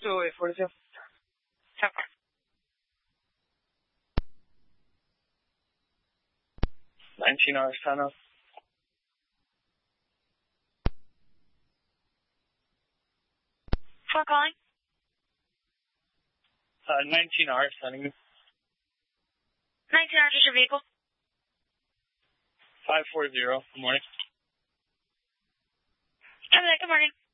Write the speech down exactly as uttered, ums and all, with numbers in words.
to eight forty-two. ten four. nineteen hours, ten up. four calling. Uh, nineteen hours, sending you. nineteen hours, just your vehicle. five forty, good morning. Good morning.